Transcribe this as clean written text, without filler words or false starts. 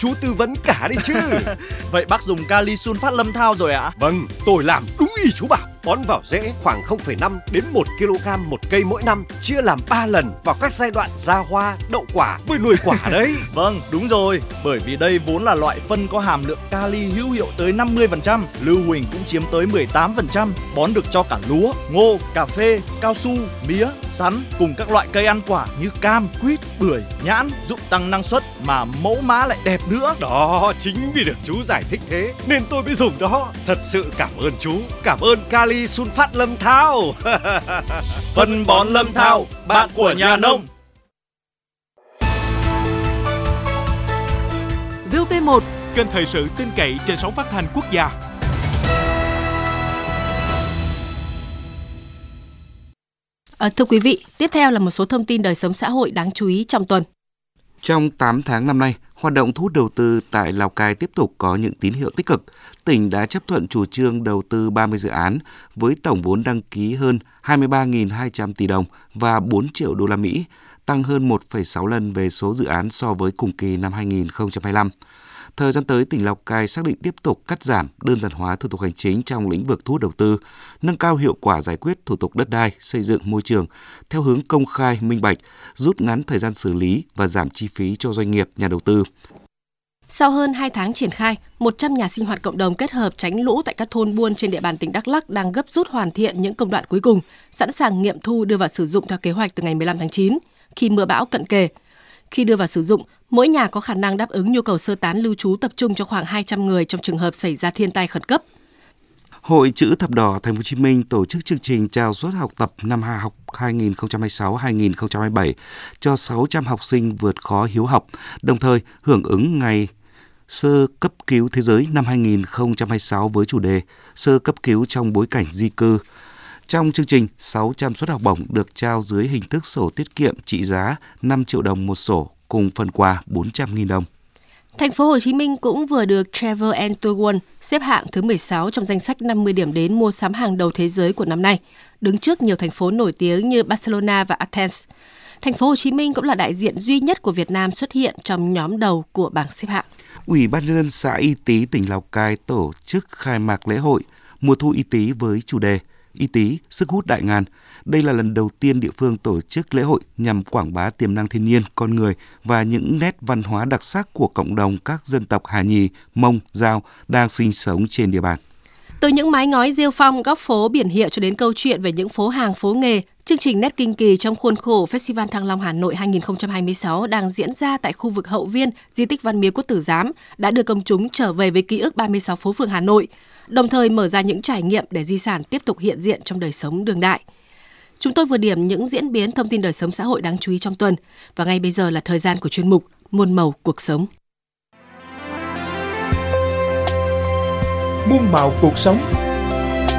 chú tư vấn cả đấy chứ. Vậy bác dùng kali sunfat Lâm Thao rồi ạ? Vâng, tôi làm đúng ý chú bảo. Bón vào rễ khoảng 0,5 đến 1 kg một cây mỗi năm, chia làm 3 lần vào các giai đoạn ra hoa, đậu quả với nuôi quả đấy. Vâng, đúng rồi, bởi vì đây vốn là loại phân có hàm lượng kali hữu hiệu tới 50%, lưu huỳnh cũng chiếm tới 18%, bón được cho cả lúa, ngô, cà phê, cao su, mía, sắn cùng các loại cây ăn quả như cam, quýt, bưởi, nhãn, giúp tăng năng suất mà mẫu mã lại đẹp nữa. Đó, chính vì được chú giải thích thế nên tôi mới dùng đó. Thật sự cảm ơn chú, cảm ơn kali sunfat Lâm Thao. Phân bón Lâm Thao, bạn của nhà nông. VOV1, kênh thời sự tin cậy trên sóng phát thanh quốc gia. Thưa quý vị, tiếp theo là một số thông tin đời sống xã hội đáng chú ý trong tuần. Trong 8 tháng năm nay, hoạt động thu hút đầu tư tại Lào Cai tiếp tục có những tín hiệu tích cực. Tỉnh đã chấp thuận chủ trương đầu tư 30 dự án với tổng vốn đăng ký hơn 23.200 tỷ đồng và 4 triệu đô la Mỹ, tăng hơn 1,6 lần về số dự án so với cùng kỳ năm 2025. Thời gian tới, tỉnh Lào Cai xác định tiếp tục cắt giảm, đơn giản hóa thủ tục hành chính trong lĩnh vực thu hút đầu tư, nâng cao hiệu quả giải quyết thủ tục đất đai, xây dựng môi trường theo hướng công khai, minh bạch, rút ngắn thời gian xử lý và giảm chi phí cho doanh nghiệp, nhà đầu tư. Sau hơn 2 tháng triển khai, 100 nhà sinh hoạt cộng đồng kết hợp tránh lũ tại các thôn buôn trên địa bàn tỉnh Đắk Lắk đang gấp rút hoàn thiện những công đoạn cuối cùng, sẵn sàng nghiệm thu đưa vào sử dụng theo kế hoạch từ ngày 15 tháng 9, khi mưa bão cận kề. Khi đưa vào sử dụng, mỗi nhà có khả năng đáp ứng nhu cầu sơ tán lưu trú tập trung cho khoảng 200 người trong trường hợp xảy ra thiên tai khẩn cấp. Hội Chữ Thập Đỏ Thành phố Hồ Chí Minh tổ chức chương trình trao suất học tập năm học 2026-2027 cho 600 học sinh vượt khó hiếu học, đồng thời hưởng ứng ngày sơ cấp cứu thế giới năm 2026 với chủ đề sơ cấp cứu trong bối cảnh di cư. Trong chương trình, 600 suất học bổng được trao dưới hình thức sổ tiết kiệm trị giá 5 triệu đồng một sổ cùng phần quà 400.000 đồng. Thành phố Hồ Chí Minh cũng vừa được Travel and Tour World xếp hạng thứ 16 trong danh sách 50 điểm đến mua sắm hàng đầu thế giới của năm nay, đứng trước nhiều thành phố nổi tiếng như Barcelona và Athens. Thành phố Hồ Chí Minh cũng là đại diện duy nhất của Việt Nam xuất hiện trong nhóm đầu của bảng xếp hạng. Ủy ban nhân dân xã Y Tý, tỉnh Lào Cai tổ chức khai mạc lễ hội mùa thu Y Tý với chủ đề Y Tý, sức hút đại ngàn. Đây là lần đầu tiên địa phương tổ chức lễ hội nhằm quảng bá tiềm năng thiên nhiên, con người và những nét văn hóa đặc sắc của cộng đồng các dân tộc Hà Nhì, Mông, Dao đang sinh sống trên địa bàn. Từ những mái ngói rêu phong, góc phố biển hiệu cho đến câu chuyện về những phố hàng, phố nghề, chương trình Nét Kinh Kỳ trong khuôn khổ Festival Thăng Long Hà Nội 2026 đang diễn ra tại khu vực Hậu Viên, di tích Văn Miếu Quốc Tử Giám đã đưa công chúng trở về với ký ức 36 phố phường Hà Nội, đồng thời mở ra những trải nghiệm để di sản tiếp tục hiện diện trong đời sống đương đại. Chúng tôi vừa điểm những diễn biến thông tin đời sống xã hội đáng chú ý trong tuần và ngay bây giờ là thời gian của chuyên mục Muôn màu cuộc sống. Muôn màu cuộc sống.